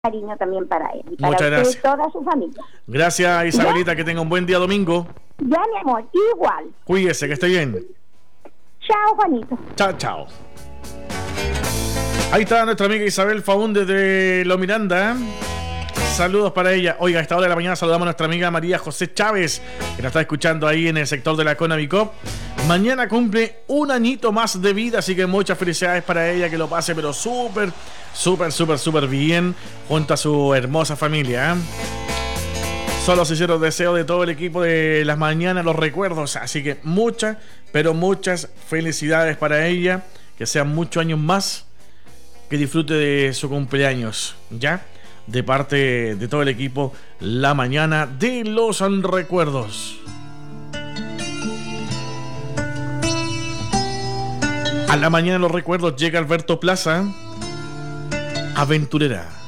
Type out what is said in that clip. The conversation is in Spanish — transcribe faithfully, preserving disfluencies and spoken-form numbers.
cariño también para él y para Muchas usted gracias. y toda su familia. Gracias, Isabelita, que tenga un buen día domingo. Ya, mi amor, igual. Cuídese, que esté bien. Chao, Juanito. Chao, chao. Ahí está nuestra amiga Isabel Faúndez de Lo Miranda. Saludos para ella. Oiga, a esta hora de la mañana saludamos a nuestra amiga María José Chávez, que nos está escuchando ahí en el sector de la Conavicop. Mañana cumple un añito más de vida, así que muchas felicidades para ella, que lo pase pero súper, súper, súper, súper bien junto a su hermosa familia, ¿eh? Solo se hicieron deseos de todo el equipo de Las Mañanas, los recuerdos, así que muchas, pero muchas felicidades para ella, que sean muchos años más, que disfrute de su cumpleaños, ¿ya? De parte de todo el equipo, La Mañana de los Recuerdos. A La Mañana de los Recuerdos llega Alberto Plaza, Aventurera.